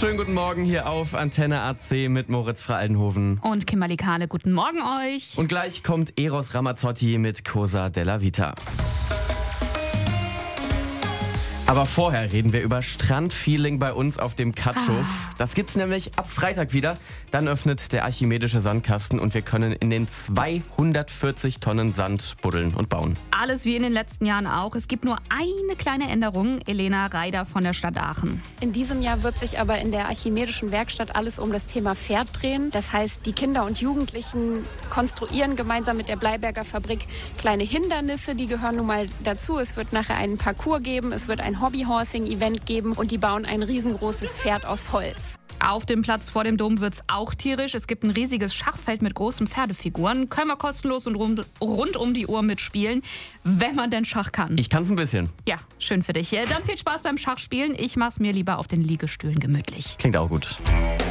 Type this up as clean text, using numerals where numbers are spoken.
Schönen guten Morgen hier auf Antenne AC mit Moritz Frey-Aldenhoven. Und Kimberly Kahle, guten Morgen euch. Und gleich kommt Eros Ramazzotti mit Cosa della Vita. Aber vorher reden wir über Strandfeeling bei uns auf dem Katschhof. Das gibt's nämlich ab Freitag wieder. Dann öffnet der Archimedische Sandkasten und wir können in den 240 Tonnen Sand buddeln und bauen. Alles wie in den letzten Jahren auch. Es gibt nur eine kleine Änderung. Elena Reider von der Stadt Aachen. In diesem Jahr wird sich aber in der Archimedischen Werkstatt alles um das Thema Pferd drehen. Das heißt, die Kinder und Jugendlichen konstruieren gemeinsam mit der Bleiberger Fabrik kleine Hindernisse. Die gehören nun mal dazu. Es wird nachher einen Parcours geben. Es wird ein Hobbyhorsing-Event geben und die bauen ein riesengroßes Pferd aus Holz. Auf dem Platz vor dem Dom wird's auch tierisch. Es gibt ein riesiges Schachfeld mit großen Pferdefiguren. Können wir kostenlos und rund um die Uhr mitspielen, wenn man denn Schach kann. Ich kann's ein bisschen. Ja, schön für dich. Dann viel Spaß beim Schachspielen. Ich mach's mir lieber auf den Liegestühlen gemütlich. Klingt auch gut.